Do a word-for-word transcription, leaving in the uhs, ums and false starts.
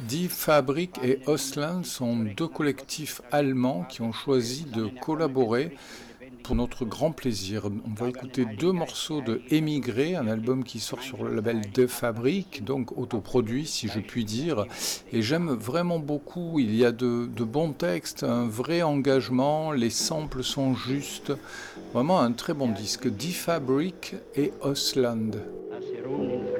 Die Fabrik et Ausland sont deux collectifs allemands qui ont choisi de collaborer pour notre grand plaisir. On va écouter deux morceaux de Émigré, un album qui sort sur le label De Fabrik, donc autoproduit si je puis dire. Et j'aime vraiment beaucoup, il y a de, de bons textes, un vrai engagement, les samples sont justes. Vraiment un très bon disque. Die Fabrik et Ausland.